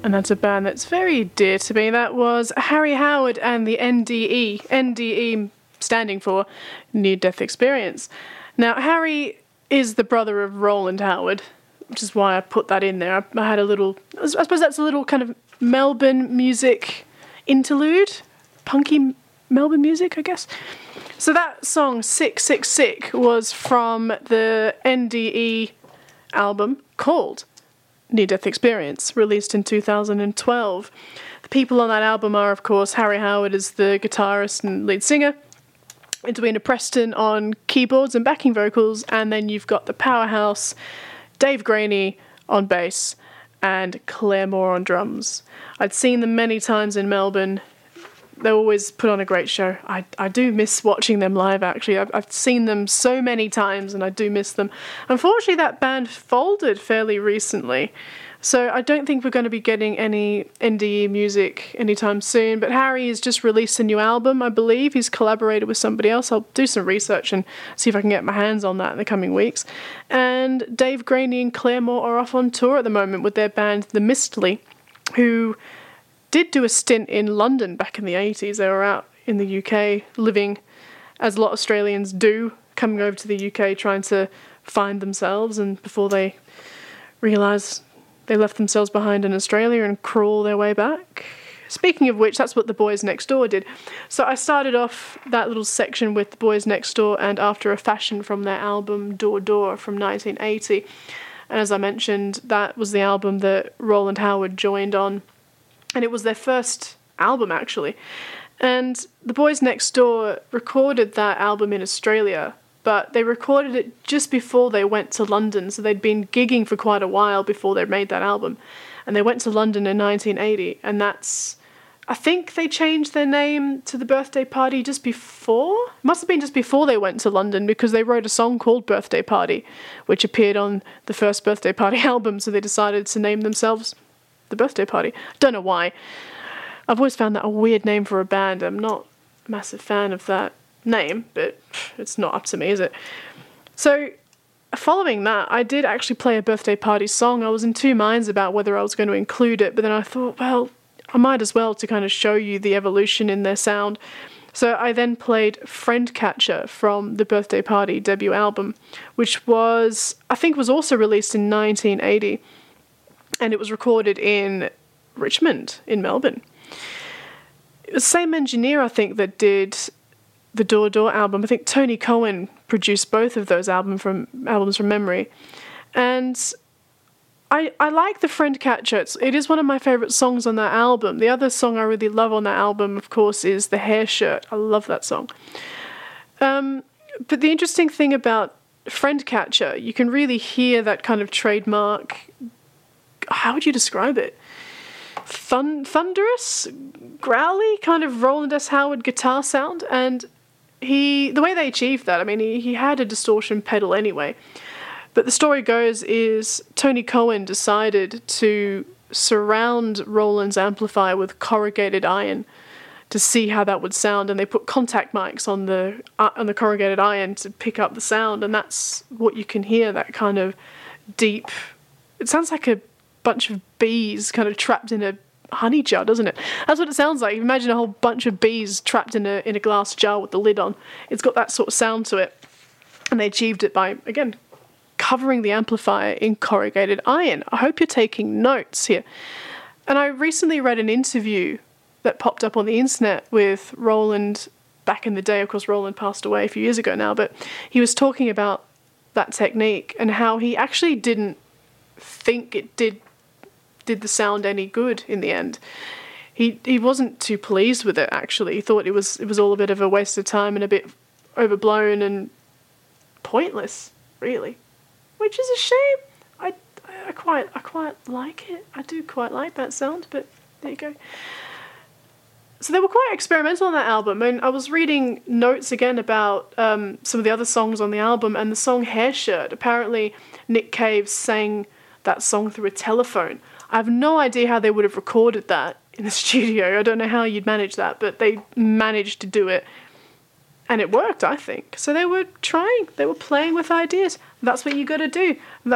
And that's a band that's very dear to me. That was Harry Howard and the NDE. NDE standing for Near Death Experience. Now, Harry is the brother of Roland Howard, which is why I put that in there. I had a little... I suppose that's a little kind of Melbourne music interlude. Punky Melbourne music, I guess. So that song, Sick, Sick, Sick, was from the NDE album called Near Death Experience, released in 2012. The people on that album are, of course, Harry Howard as the guitarist and lead singer, Edwina Preston on keyboards and backing vocals, and then you've got the powerhouse Dave Graney on bass and Claire Moore on drums. I'd seen them many times in Melbourne. They always put on a great show. I do miss watching them live, actually. I've seen them so many times and I do miss them. Unfortunately, that band folded fairly recently, so I don't think we're going to be getting any NDE music anytime soon. But Harry has just released a new album, I believe. He's collaborated with somebody else. I'll do some research and see if I can get my hands on that in the coming weeks. And Dave Graney and Claire Moore are off on tour at the moment with their band The Mistly, who did do a stint in London back in the 80s. They were out in the UK living, as a lot of Australians do, coming over to the UK trying to find themselves, and before they realise they left themselves behind in Australia and crawl their way back. Speaking of which, that's what the Boys Next Door did. So I started off that little section with the Boys Next Door and After a Fashion from their album Door Door from 1980. And as I mentioned, that was the album that Roland Howard joined on. And it was their first album, actually. And the Boys Next Door recorded that album in Australia, but they recorded it just before they went to London. So they'd been gigging for quite a while before they made that album. And they went to London in 1980. And that's... I think they changed their name to The Birthday Party just before? It must have been just before they went to London, because they wrote a song called Birthday Party, which appeared on the first Birthday Party album. So they decided to name themselves The Birthday Party. Don't know why. I've always found that a weird name for a band. I'm not a massive fan of that name, but it's not up to me, is it? So following that, I did actually play a Birthday Party song. I was in two minds about whether I was going to include it, but then I thought, well, I might as well, to kind of show you the evolution in their sound. So I then played Friend Catcher from the Birthday Party debut album, which was, I think, was also released in 1980. And it was recorded in Richmond, in Melbourne. It was the same engineer, I think, that did the Door Door album. I think Tony Cohen produced both of those albums from memory. And I like the Friend Catcher. It is one of my favourite songs on that album. The other song I really love on that album, of course, is The Hair Shirt. I love that song. But the interesting thing about Friend Catcher, you can really hear that kind of trademark... How would you describe it? Thunderous, growly, kind of Roland S. Howard guitar sound. And the way they achieved that, I mean, he had a distortion pedal anyway. But the story goes is Tony Cohen decided to surround Roland's amplifier with corrugated iron to see how that would sound, and they put contact mics on the corrugated iron to pick up the sound, and that's what you can hear, that kind of deep... It sounds like a bunch of bees kind of trapped in a honey jar, doesn't it? That's what it sounds like. Imagine a whole bunch of bees trapped in a glass jar with the lid on. It's got that sort of sound to it. And they achieved it by, again, covering the amplifier in corrugated iron. I hope you're taking notes here. And I recently read an interview that popped up on the internet with Roland back in the day. Of course, Roland passed away a few years ago now, but he was talking about that technique and how he actually didn't think it did the sound any good in the end. He wasn't too pleased with it, actually. He thought it was all a bit of a waste of time and a bit overblown and pointless, really. Which is a shame. I quite like it. I do quite like that sound, but there you go. So they were quite experimental on that album, and I was reading notes again about some of the other songs on the album, and the song Hair Shirt, apparently Nick Cave sang that song through a telephone. I have no idea how they would have recorded that in the studio. I don't know how you'd manage that, but they managed to do it. And it worked, I think. So they were playing with ideas. That's what you got to do.